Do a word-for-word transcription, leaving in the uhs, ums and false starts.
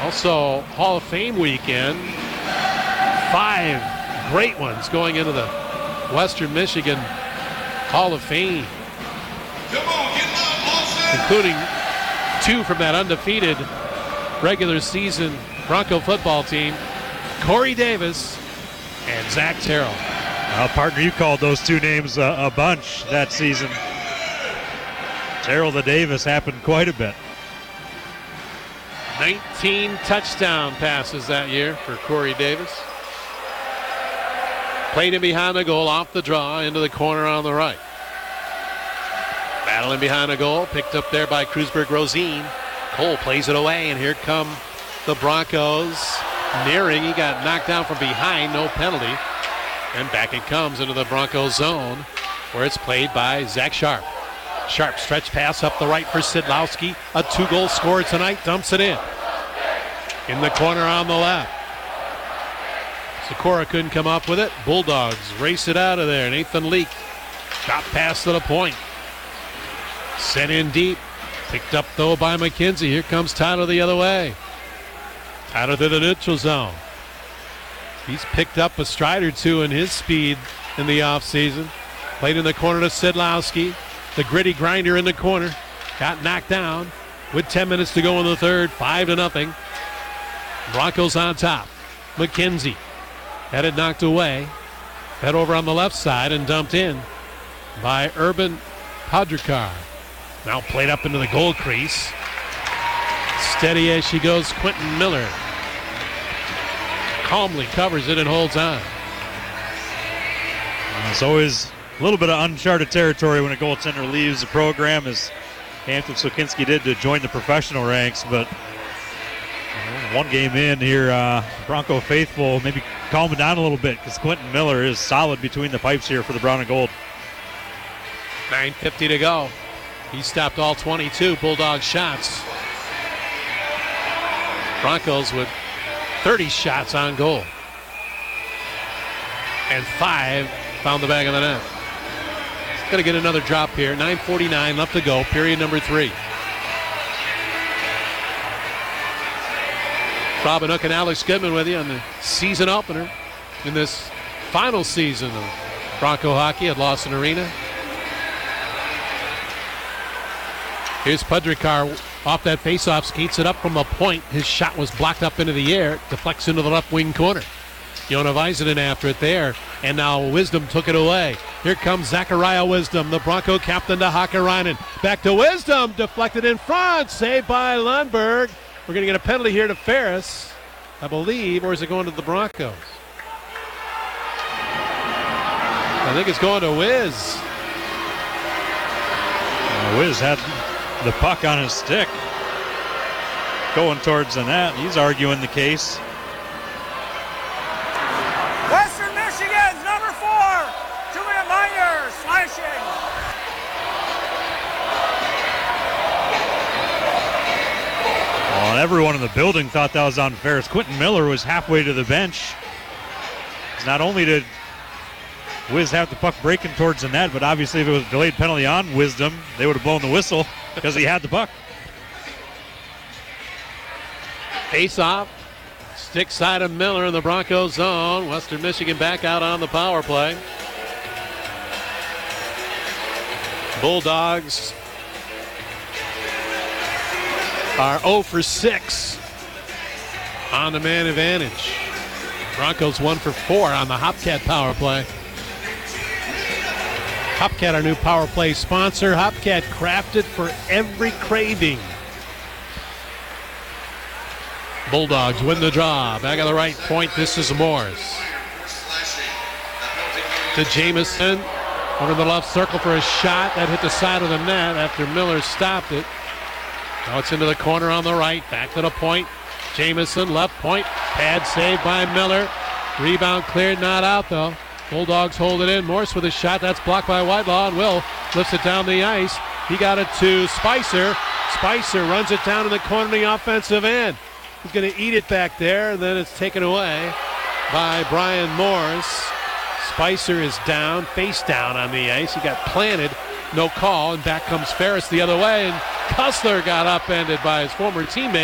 Also, Hall of Fame weekend. Five great ones going into the Western Michigan Hall of Fame, including two from that undefeated regular season Bronco football team, Corey Davis and Zach Terrell. Uh, partner, you called those two names uh, a bunch that season. Terrell to Davis happened quite a bit. nineteen touchdown passes that year for Corey Davis. Played him behind the goal, off the draw, into the corner on the right. Battling behind the goal, picked up there by Kreuzberg Rosine. Cole plays it away, and here come the Broncos. Nearing, he got knocked down from behind, no penalty. And back it comes into the Broncos zone, where it's played by Zach Sharp. Sharp stretch pass up the right for Sidlowski. A two-goal scorer tonight, dumps it in. In the corner on the left. Sikora couldn't come up with it. Bulldogs race it out of there. Nathan Leak, shot pass to the point. Sent in deep. Picked up, though, by McKenzie. Here comes Tyler the other way. Tyler to the neutral zone. He's picked up a stride or two in his speed in the offseason. Played in the corner to Sidlowski. The gritty grinder in the corner. Got knocked down with ten minutes to go in the third. Five to nothing. Broncos on top. McKenzie had it knocked away. Fed over on the left side and dumped in by Urban Padrakar. Now played up into the goal crease. Steady as she goes, Quentin Miller. Calmly covers it and holds on. It's always a little bit of uncharted territory when a goaltender leaves the program, as Hampton Sokinski did to join the professional ranks. But well, one game in here, uh, Bronco faithful maybe calming down a little bit, because Quentin Miller is solid between the pipes here for the Brown and Gold. nine fifty to go. He stopped all twenty-two Bulldog shots. Broncos with thirty shots on goal. And five found the back of the net. Going to get another drop here. nine forty-nine left to go, period number three. Robin Hook and Alex Goodman with you on the season opener in this final season of Bronco hockey at Lawson Arena. Here's Padrakar off that faceoff, skates it up from a point. His shot was blocked up into the air, deflects into the left wing corner. Yona Väisänen after it there, and now Wisdom took it away. Here comes Zachariah Wisdom, the Bronco captain to Hakkarainen. Back to Wisdom, deflected in front, saved by Lundberg. We're going to get a penalty here to Ferris, I believe, or is it going to the Broncos? I think it's going to Wiz. Uh, Wiz had the puck on his stick going towards the net. He's arguing the case. Western Michigan's number four, two-minute minor, slashing. Well, everyone in the building thought that was unfair. Quentin Miller was halfway to the bench. Not only did Wiz have the puck breaking towards the net, but obviously if it was a delayed penalty on Wisdom, they would have blown the whistle because he had the puck. Face off. Stick side of Miller in the Broncos zone. Western Michigan back out on the power play. Bulldogs are oh for six on the man advantage. Broncos one for four on the Hopcat power play. Hopcat, our new power play sponsor. Hopcat, crafted for every craving. Bulldogs win the draw. Back of the right point, this is Morris. To Jamison. Over the left circle for a shot. That hit the side of the net after Miller stopped it. Now it's into the corner on the right. Back to the point. Jamison, left point. Pad saved by Miller. Rebound cleared, not out though. Bulldogs hold it in. Morse with a shot. That's blocked by Whitelaw, and Will lifts it down the ice. He got it to Spicer. Spicer runs it down in the corner of the offensive end. He's going to eat it back there, and then it's taken away by Brian Morris. Spicer is down, face down on the ice. He got planted, no call, and back comes Ferris the other way, and Kussler got upended by his former teammate.